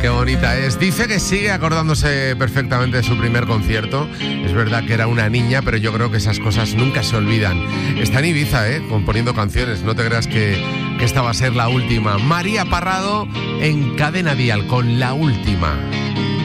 Qué bonita es. Dice que sigue acordándose perfectamente de su primer concierto. Es verdad que era una niña, pero yo creo que esas cosas nunca se olvidan. Está en Ibiza, componiendo canciones. No te creas que esta va a ser la última. María Parrado en Cadena Dial con La Última.